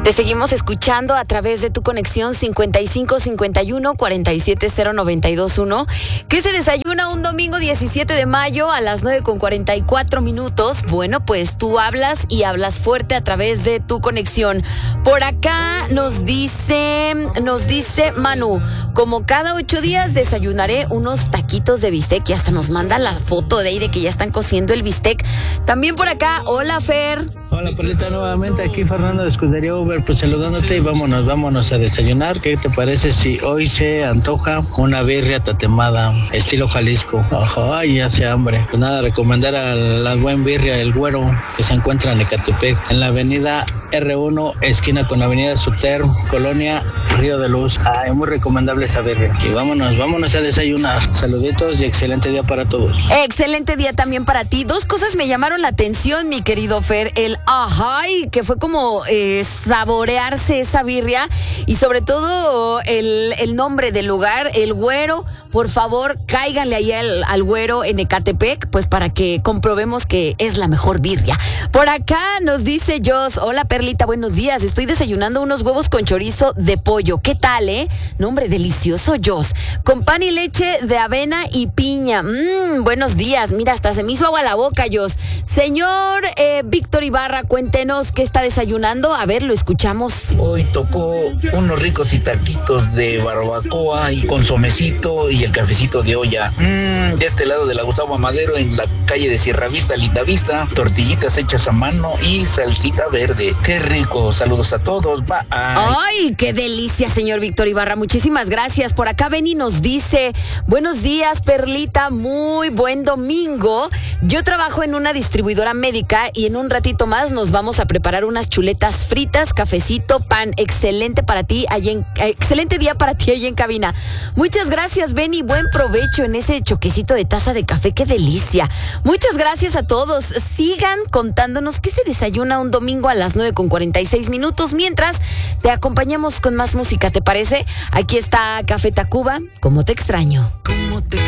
Te seguimos escuchando a través de tu conexión 5551-470-921, que se desayuna un domingo 17 de mayo a las 9:44. Bueno, pues tú hablas y hablas fuerte a través de tu conexión. Por acá nos dice Manu, como cada 8 días desayunaré unos taquitos de bistec, y hasta nos manda la foto de ahí de que ya están cociendo el bistec. También por acá, hola Fer. Hola Perlita, nuevamente aquí Fernando de Escudería Uber, pues saludándote y vámonos a desayunar. ¿Qué te parece si hoy se antoja una birria tatemada, estilo Jalisco? Ajá, ya hace hambre. Pues nada, recomendar a la buen birria El Güero, que se encuentra en Ecatepec, en la avenida R1, esquina con la avenida Suter, Colonia Río de Luz. Ay, muy recomendable esa birria. Y vámonos a desayunar. Saluditos y excelente día para todos. Excelente día también para ti. 2 cosas me llamaron la atención, mi querido Fer. El ajay, que fue como saborearse esa birria, y sobre todo el nombre del lugar, El Güero. Por favor, cáiganle ahí al Güero en Ecatepec, pues para que comprobemos que es la mejor birria. Por acá nos dice Jos, hola Perlita, buenos días. Estoy desayunando unos huevos con chorizo de pollo. ¿Qué tal, No, hombre, delicioso, Jos. Con pan y leche de avena y piña. Buenos días. Mira, hasta se me hizo agua la boca, Jos. Señor Víctor Ibarra, cuéntenos qué está desayunando. A ver, lo escuchamos. Hoy tocó unos ricos y taquitos de barbacoa y consomecito y el cafecito de olla. De este lado de la Gustavo Madero, en la calle de Sierra Vista, Linda Vista, tortillitas hechas a mano y salsita verde. ¡Qué rico! Saludos a todos. Bye. ¡Ay, qué delicia, señor Víctor Ibarra! Muchísimas gracias. Por acá Benny nos dice, buenos días, Perlita, muy buen domingo. Yo trabajo en una distribuidora médica y en un ratito más nos vamos a preparar unas chuletas fritas, cafecito, pan. Excelente para ti, excelente día para ti ahí en cabina. Muchas gracias, Benny. Buen provecho en ese choquecito de taza de café. ¡Qué delicia! Muchas gracias a todos. Sigan contándonos qué se desayuna un domingo a las 9:46. Mientras te acompañamos con más música, ¿te parece? Aquí está Café Tacuba, ¿Cómo te extraño?